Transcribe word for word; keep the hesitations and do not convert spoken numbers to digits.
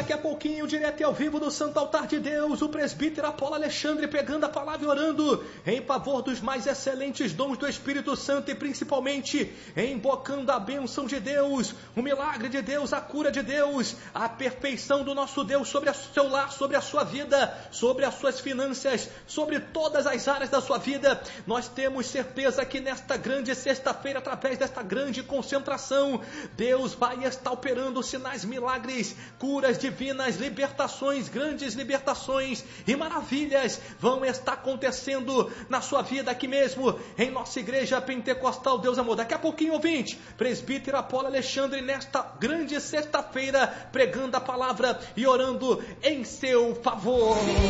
Daqui a pouquinho, direto e ao vivo do Santo Altar de Deus, o presbítero Apolo Alexandre pegando a palavra e orando em favor dos mais excelentes dons do Espírito Santo e principalmente invocando a bênção de Deus, o milagre de Deus, a cura de Deus, a perfeição do nosso Deus sobre o seu lar, sobre a sua vida, sobre as suas finanças, sobre todas as áreas da sua vida. Nós temos certeza que nesta grande sexta-feira, através desta grande concentração, Deus vai estar operando sinais, milagres, curas divinas, libertações, grandes libertações e maravilhas vão estar acontecendo na sua vida aqui mesmo, em nossa igreja pentecostal Deus Amor. Daqui a pouquinho, ouvinte, presbítero Apolo Alexandre, nesta grande sexta-feira, pregando a palavra e orando em seu favor.